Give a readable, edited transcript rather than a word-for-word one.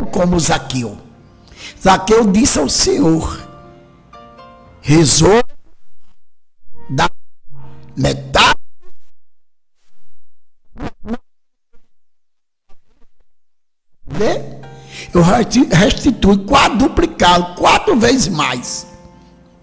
como Zaqueu. Zaqueu disse ao Senhor, rezou, dá metade, eu restituo quadruplicado, 4 vezes mais.